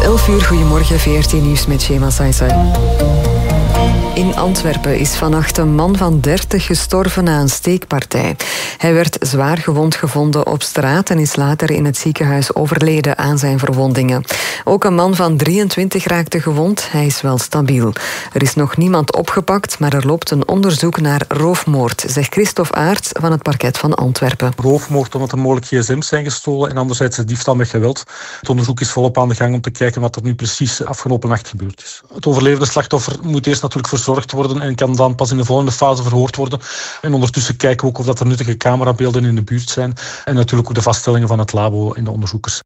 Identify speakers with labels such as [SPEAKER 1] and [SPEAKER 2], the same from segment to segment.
[SPEAKER 1] 11 uur, goedemorgen, VRT Nieuws met Shema Saisai. In Antwerpen is vannacht een man van 30 gestorven na een steekpartij. Hij werd zwaar gewond gevonden op straat en is later in het ziekenhuis overleden aan zijn verwondingen. Ook een man van 23 raakte gewond. Hij is wel stabiel. Er is nog niemand opgepakt, maar er loopt een onderzoek naar roofmoord, zegt Christophe Aerts van het parket van Antwerpen.
[SPEAKER 2] Roofmoord omdat er mogelijk gsm's zijn gestolen en anderzijds diefstal met geweld. Het onderzoek is volop aan de gang om te kijken wat er nu precies afgelopen nacht gebeurd is. Het overlevende slachtoffer moet eerst natuurlijk verzorgd worden en kan dan pas in de volgende fase verhoord worden. En ondertussen kijken we ook of dat er nuttige camerabeelden in de buurt zijn en natuurlijk ook de vaststellingen van het labo en de onderzoekers.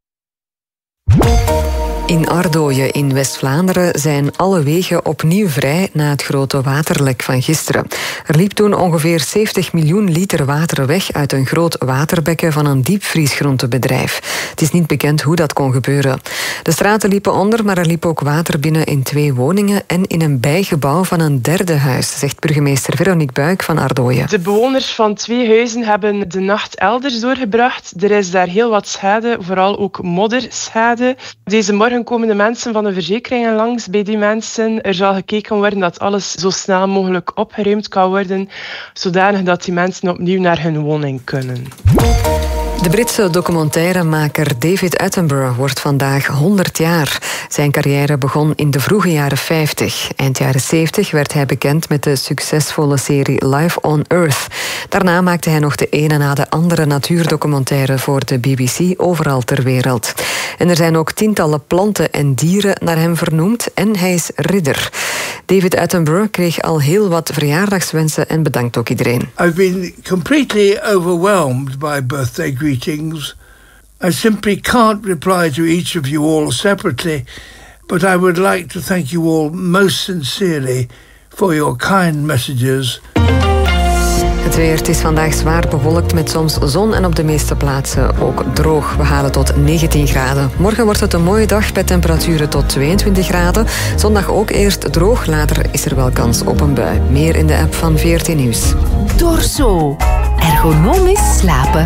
[SPEAKER 1] In Ardooien in West-Vlaanderen zijn alle wegen opnieuw vrij na het grote waterlek van gisteren. Er liep toen ongeveer 70 miljoen liter water weg uit een groot waterbekken van een diepvriesgroentebedrijf. Het is niet bekend hoe dat kon gebeuren. De straten liepen onder, maar er liep ook water binnen in 2 woningen en in een bijgebouw van een derde huis, zegt burgemeester Veronique Buik van Ardooien.
[SPEAKER 3] De bewoners van 2 huizen hebben de nacht elders doorgebracht. Er is daar heel wat schade, vooral ook modderschade. Deze morgen komen de mensen van de verzekeringen langs bij die mensen. Er zal gekeken worden dat alles zo snel mogelijk opgeruimd kan worden, zodanig dat die mensen opnieuw naar hun woning kunnen.
[SPEAKER 1] De Britse documentairemaker David Attenborough wordt vandaag 100 jaar. Zijn carrière begon in de vroege jaren 50. Eind jaren 70 werd hij bekend met de succesvolle serie Life on Earth. Daarna maakte hij nog de ene na de andere natuurdocumentaire voor de BBC overal ter wereld. En er zijn ook tientallen planten en dieren naar hem vernoemd en hij is ridder. David Attenborough kreeg al heel wat verjaardagswensen en bedankt ook iedereen.
[SPEAKER 4] I've been completely overwhelmed by birthday greetings. I simply can't reply to each of you all separately, but I would like to thank you all most sincerely for your kind messages.
[SPEAKER 1] Het weer, het is vandaag zwaar bewolkt met soms zon en op de meeste plaatsen ook droog. We halen tot 19 graden. Morgen wordt het een mooie dag bij temperaturen tot 22 graden. Zondag ook eerst droog, later is er wel kans op een bui. Meer in de app van VRT Nieuws.
[SPEAKER 5] Dorso. Ergonomisch slapen.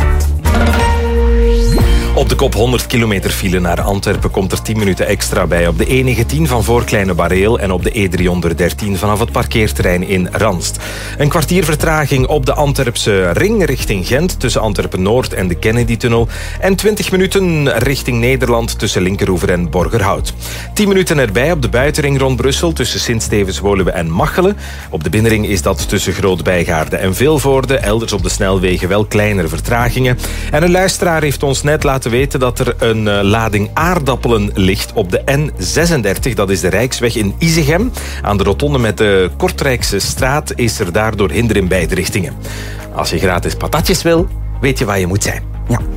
[SPEAKER 6] Op de kop 100 kilometer file naar Antwerpen komt er 10 minuten extra bij op de E19 van voor Kleine Bareel en op de E313 vanaf het parkeerterrein in Ranst. Een kwartier vertraging op de Antwerpse ring richting Gent tussen Antwerpen-Noord en de Kennedy-tunnel en 20 minuten richting Nederland tussen Linkeroever en Borgerhout. 10 minuten erbij op de buitenring rond Brussel tussen Sint-Stevens-Woluwe en Machelen. Op de binnenring is dat tussen Groot-Bijgaarde en Vilvoorde. Elders op de snelwegen wel kleinere vertragingen. En een luisteraar heeft ons net laten weten dat er een lading aardappelen ligt op de N36. Dat is de Rijksweg in Izegem. Aan de rotonde met de Kortrijkse straat is er daardoor hinder in beide richtingen. Als je gratis patatjes wil, weet je waar je moet zijn. Ja.